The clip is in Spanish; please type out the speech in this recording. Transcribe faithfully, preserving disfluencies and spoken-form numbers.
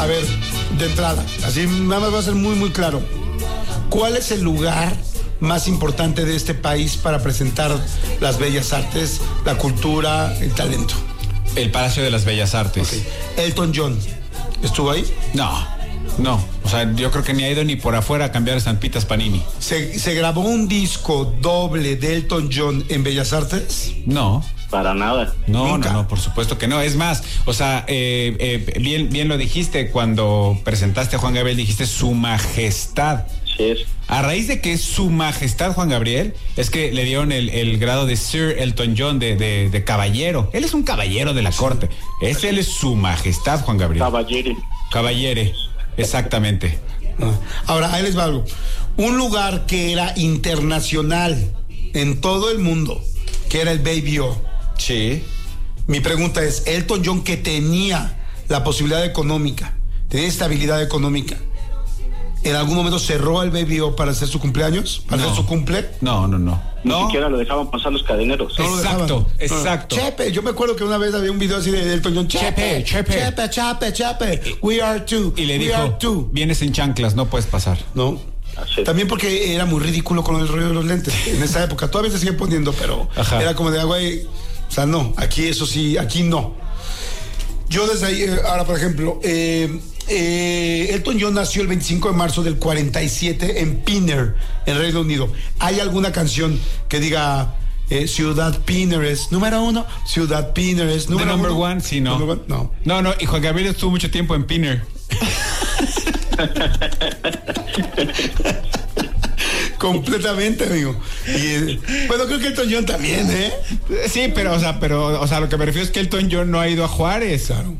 a ver, de entrada, así nada más va a ser muy, muy claro. ¿Cuál es el lugar más importante de este país para presentar las bellas artes, la cultura, el talento? El Palacio de las Bellas Artes. Okay. Elton John, ¿estuvo ahí? No, no. O sea, yo creo que ni ha ido ni por afuera a cambiar estampitas Panini. ¿Se, ¿Se grabó un disco doble de Elton John en Bellas Artes? No. Para nada. No, Nunca. no, no, por supuesto que no. Es más, o sea, eh, eh, bien, bien lo dijiste cuando presentaste a Juan Gabriel, dijiste su majestad. Sí es. A raíz de que es su majestad Juan Gabriel, es que le dieron el, el grado de Sir Elton John, de, de, de caballero. Él es un caballero de la corte. Es, él es su majestad Juan Gabriel. Caballero. Caballere, exactamente. Ahora, ahí les va algo. Un lugar que era internacional en todo el mundo, que era el Baby O. Sí. Mi pregunta es, Elton John, que tenía la posibilidad económica, tenía estabilidad económica, ¿en algún momento cerró el Baby O para hacer su cumpleaños? ¿Para No. hacer su cumple? No, no, no. Ni No. siquiera lo dejaban pasar los cadeneros. No lo Exacto, dejaban. exacto. Chepe, yo me acuerdo que una vez había un video así de Elton John. Chepe, Chepe. Chepe, Chepe, Chepe. We are two. Y le we dijo, are two. vienes en chanclas, no puedes pasar. ¿No? Así es. También porque era muy ridículo con el rollo de los lentes en esa época. Todavía se sigue poniendo, pero Ajá. era como de agua y... O sea, no, aquí eso sí, aquí no. Yo desde ahí, eh, ahora por ejemplo, eh, eh, Elton John nació el veinticinco de marzo del cuarenta y siete en Pinner, en Reino Unido. ¿Hay alguna canción que diga eh, Ciudad Pinner es número uno? Ciudad Pinner es The número number uno. one, sí, no. Number one, no. No, no, y Juan Gabriel estuvo mucho tiempo en Pinner. Completamente, amigo. Y, eh, bueno, creo que Elton John también, ¿eh? Sí, pero, o sea, pero, o sea, lo que me refiero es que Elton John no ha ido a Juárez. Claro.